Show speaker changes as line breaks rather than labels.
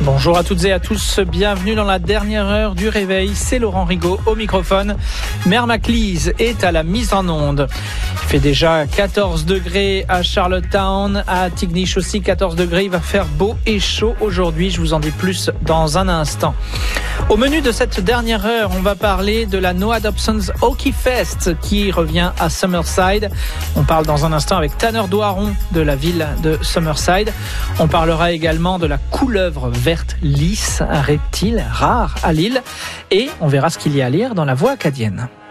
Bonjour à toutes et à tous, bienvenue dans la dernière heure du réveil, c'est Laurent Rigaud au microphone. Mère Maclise est à la mise en onde. Il fait déjà 14 degrés à Charlottetown, à Tignish aussi 14 degrés, il va faire beau et chaud aujourd'hui, je vous en dis plus dans un instant. Au menu de cette dernière heure, on va parler de la Noah Dobson's Hockey Fest qui revient à Summerside. On parle dans un instant avec Tanner Doiron de la ville de Summerside. On parlera également de la couleuvre verte lisse, un reptile rare à Lille. Et on verra ce qu'il y a à lire dans la voie acadienne.